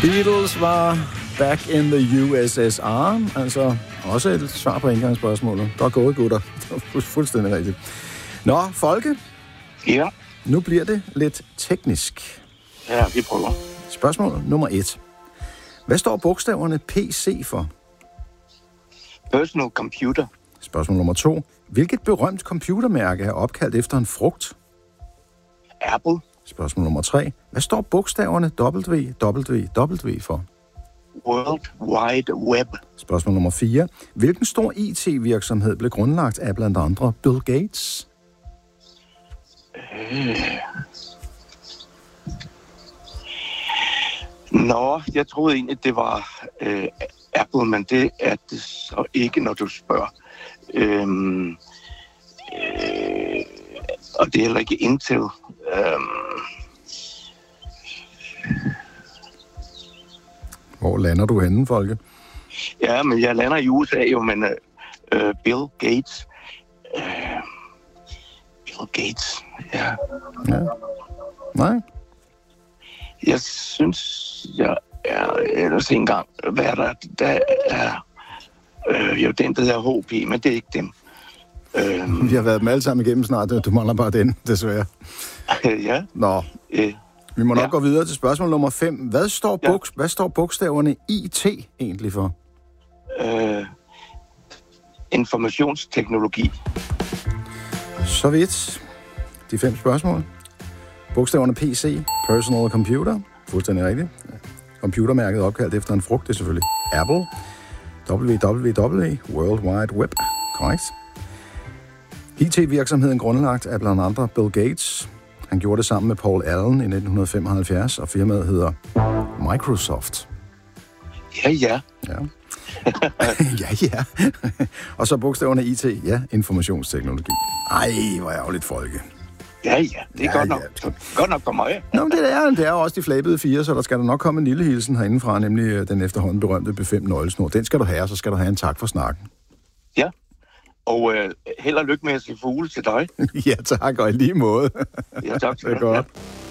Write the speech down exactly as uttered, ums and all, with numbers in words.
Beatles var back in the U S S R. Altså også et svar på indgangsspørgsmålet. Godt gået, gutter. Fuldstændig rigtigt. Nå, Folke. Ja. Nu bliver det lidt teknisk. Ja, vi prøver. Spørgsmål nummer et. Hvad står bogstaverne P C for? Personal computer. Spørgsmål nummer to. Hvilket berømt computermærke er opkaldt efter en frugt? Apple. Spørgsmål nummer tre. Hvad står bogstaverne W W W for? World Wide Web. Spørgsmål nummer fire. Hvilken stor I T-virksomhed blev grundlagt af blandt andre Bill Gates? Øh. Nå, jeg troede egentlig, det var øh, Apple, men det er det så ikke, når du spørger. Øhm, øh, og det er heller ikke Intel. Øhm. Hvor lander du henne, Folke? Ja, men jeg lander i U S A jo, men øh, Bill Gates. Øh, Bill Gates, ja. Ja. Nej. Jeg synes, jeg er ellers ikke engang, hvad er der, der er øh, jo den, der hedder H P, men det er ikke dem. Øh, Vi har været dem alle sammen igennem snart, du mangler bare den, desværre. ja. Nå, Øh, vi må nok ja. gå videre til spørgsmål nummer fem. Hvad står, Ja. bog, hvad står bogstaverne I T egentlig for? Øh, informationsteknologi. Så vidt. De fem spørgsmål. Bogstaverne P C, Personal Computer, fuldstændig rigtigt. Computermærket er opkaldt efter en frugt, det er selvfølgelig Apple. W W W, World Wide Web, korrekt. I T-virksomheden grundlagt af blandt andre Bill Gates. Han gjorde det sammen med Paul Allen i nitten femoghalvfjerds, og firmaet hedder Microsoft. Ja, ja. Ja. ja, ja. Og så bogstaverne I T, ja, informationsteknologi. Ej, hvor ærgerligt, Folke. Ja, ja, det er Ja, godt nok. ja. Godt nok for mig. Nå, men det er, det er jo også de flabede fire, så der skal der nok komme en lille hilsen herindefra, nemlig den efterhånden berømte B fem nøglesnor. Den skal du have, og så skal du have en tak for snakken. Ja, og øh, held og lykke med at se fugle til dig. Ja, tak, og i lige måde. Ja, tak. Det er godt.